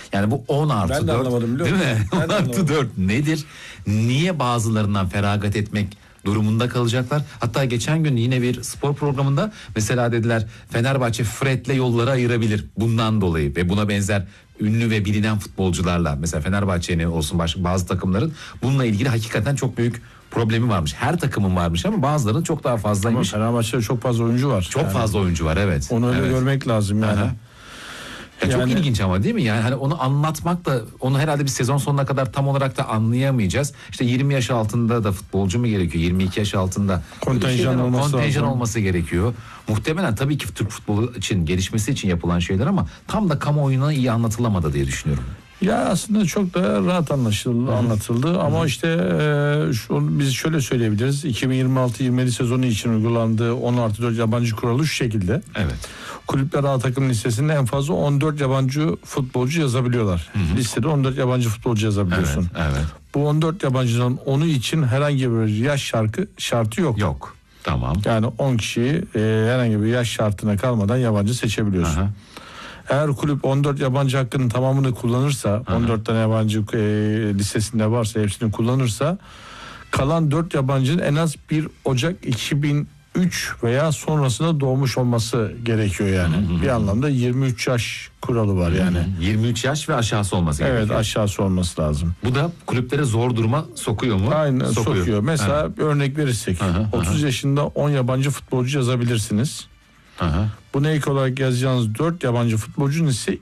Yani bu 10 artı 4 Ben de anlamadım, biliyor değil musun? mi? 10 Ben de artı anlamadım. 4 nedir? Niye bazılarından feragat etmek durumunda kalacaklar? Hatta geçen gün yine bir spor programında mesela dediler Fenerbahçe Fred'le yolları ayırabilir bundan dolayı ve buna benzer ünlü ve bilinen futbolcularla, mesela Fenerbahçe'nin olsun bazı takımların bununla ilgili hakikaten çok büyük problemi varmış. Her takımın varmış ama bazılarının çok daha Ama fazlaymış. Fenerbahçe'de çok fazla oyuncu var. Çok Yani fazla oyuncu var, evet. onu öyle Evet. görmek lazım yani. Aha. Ya çok Yani- ilginç ama değil mi? Yani hani onu anlatmak da, onu herhalde bir sezon sonuna kadar tam olarak da anlayamayacağız. İşte 20 yaş altında da futbolcu mu gerekiyor? 22 yaş altında Kontenjan olması kontenjan lazım. olması gerekiyor. Muhtemelen tabii ki Türk futbolu için, gelişmesi için yapılan şeyler ama tam da kamuoyuna iyi anlatılamadı diye düşünüyorum. Ya aslında çok da rahat anlatıldı ama işte biz şöyle söyleyebiliriz. 2026-27 sezonu için uygulandığı 10+4 yabancı kuralı şu şekilde. Evet. Kulüpler A takım listesinde en fazla 14 yabancı futbolcu yazabiliyorlar. Listede 14 yabancı futbolcu yazabiliyorsun. Evet. Bu 14 yabancının 10'u için herhangi bir yaş şartı yok. Yok. Tamam. Yani 10 kişiyi herhangi bir yaş şartına kalmadan yabancı seçebiliyorsun. Aha. Eğer kulüp 14 yabancı hakkının tamamını kullanırsa, 14 tane yabancı listesinde varsa hepsini kullanırsa, kalan 4 yabancının en az 1 Ocak 2003 veya sonrasında doğmuş olması gerekiyor yani. Bir anlamda 23 yaş kuralı var yani. 23 yaş ve aşağısı olması Evet, gerekiyor. aşağısı olması lazım. Bu da kulüplere zor duruma sokuyor mu? Aynen sokuyor. Mesela bir örnek verirsek, 30 yaşında 10 yabancı futbolcu yazabilirsiniz. Aha. Buna ek olarak yazacağınız 4 yabancı futbolcunun ise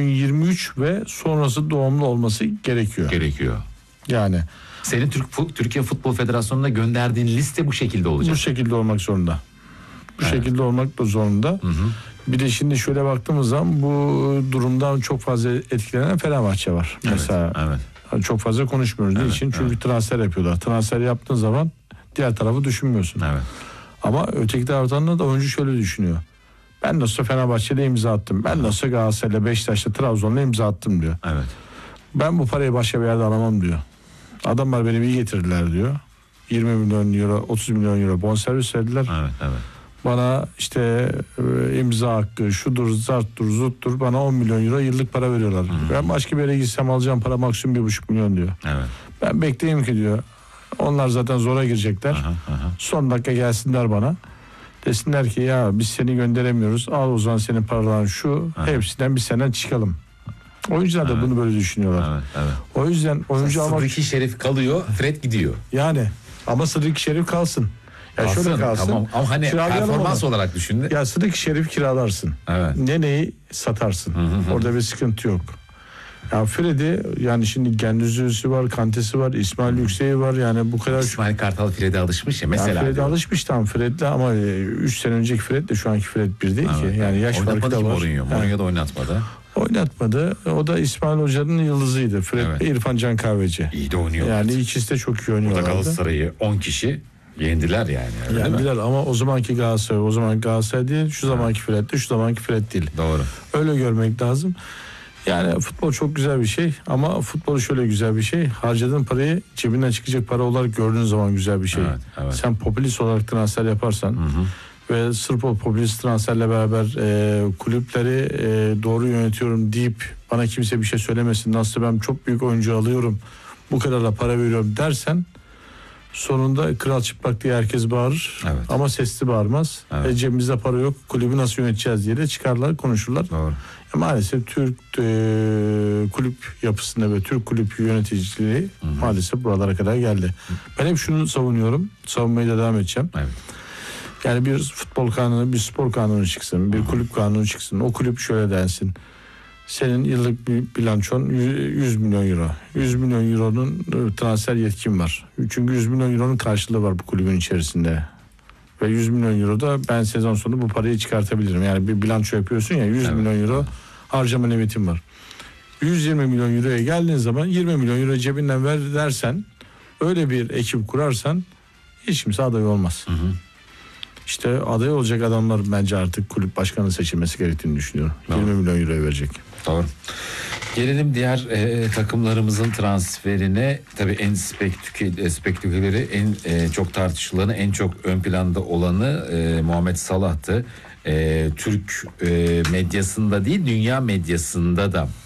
2023 ve sonrası doğumlu olması gerekiyor. Yani Senin Türkiye Futbol Federasyonu'na gönderdiğin liste bu şekilde olacak. bu şekilde olmak zorunda. Bu şekilde olmak da zorunda. Bir de şimdi şöyle baktığımız zaman bu durumdan çok fazla etkilenen Fenerbahçe var. Mesela Evet. çok fazla konuşmuyoruz. Niçin? Çünkü transfer yapıyorlar. Transfer yaptığın zaman diğer tarafı düşünmüyorsun. Evet. Ama öteki taraftan da oyuncu şöyle düşünüyor. Ben nasıl Fenerbahçe'de imza attım. Ben nasıl Galatasaray'la, Beşiktaş'la, Trabzon'la imza attım diyor. Evet. Ben bu parayı başka bir yerde alamam diyor. Adamlar beni iyi getirdiler diyor. 20 milyon euro, 30 milyon euro bonservis verdiler. Evet. Bana işte imza hakkı, şudur, zarttur, zuttur, bana 10 milyon euro yıllık para veriyorlar. Ben başka bir yere gitsem alacağım para maksimum 1,5 milyon diyor. Evet. Ben bekleyeyim ki diyor. Onlar zaten zora girecekler. Son dakika gelsinler bana. Desinler ki ya biz seni gönderemiyoruz. Al o zaman senin paraların şu. Hepsinden bir sene çıkalım. Oyuncular da bunu böyle düşünüyorlar. Evet. O yüzden oyuncu almak Sıddıki Şerif kalıyor, Fred gidiyor. yani ama Sıddık Şerif kalsın. Ya şöyle kalsın. Tamam. Ama hani Kiralayalım performans onu. olarak düşün. Ya Sıddık Şerif kiralarsın. Evet. Neneyi satarsın. Orada bir sıkıntı yok. Ya Fred'i yani şimdi Gendüzü'sü var, Kante'si var, İsmail Yüksek'i var. Yani bu kadar İsmail Kartal Fred'e alışmış ya mesela. Fred'e diyor. alışmış tamam Fred'le ama 3 sene önceki Fred de şu anki Fred bir değil ki. Yani yaş farkı Oynatmadı da ki var. Mourinho da oynatmadı. Oynatmadı. O da İsmail Hoca'nın yıldızıydı. Fred ve İrfan Can Kahveci. İyi de oynuyor. Yani ikisi de çok iyi Burada oynuyorlardı. Galatasaray'ı 10 kişi yendiler yani. Öyle değil mi? Yendiler ama o zamanki Galatasaray değil, şu zamanki Fred de şu zamanki Fred değil. Doğru. Öyle görmek lazım. Yani futbol çok güzel bir şey ama futbol şöyle güzel bir şey. Harcadığın parayı cebinden çıkacak para olarak gördüğün zaman güzel bir şey. Evet. Sen popülist olarak transfer yaparsan ve sırf o popülist transferle beraber kulüpleri doğru yönetiyorum deyip bana kimse bir şey söylemesin. Nasıl ben çok büyük oyuncu alıyorum, bu kadar da para veriyorum dersen sonunda kral çıplak diye herkes bağırır ama sesli bağırmaz. Cebimizde para yok, kulübü nasıl yöneteceğiz diye de çıkarlar, konuşurlar. Doğru. Maalesef Türk kulüp yapısında ve Türk kulüp yöneticiliği maalesef buralara kadar geldi. Ben hep şunu savunuyorum, savunmaya da devam edeceğim. Evet. Yani bir futbol kanunu, bir spor kanunu çıksın, bir kulüp kanunu çıksın. O kulüp şöyle densin. Senin yıllık bir bilançon 100 milyon euro. 100 milyon euronun transfer yetkin var. Çünkü 100 milyon euronun karşılığı var bu kulübün içerisinde. Ve 100 milyon euro da ben sezon sonu bu parayı çıkartabilirim. Yani bir bilanço yapıyorsun ya 100 milyon euro harcama limitim var. 120 milyon euroya geldiğin zaman 20 milyon euro cebinden ver dersen, öyle bir ekip kurarsan hiç kimse aday olmaz. İşte aday olacak adamlar bence artık kulüp başkanı seçilmesi gerektiğini düşünüyorum. 20 milyon euro verecek. Doğru. Gelelim diğer takımlarımızın transferine. Tabii en spektaküleri, en çok tartışılanı, en çok ön planda olanı Muhammed Salah'tı. Türk medyasında değil, dünya medyasında da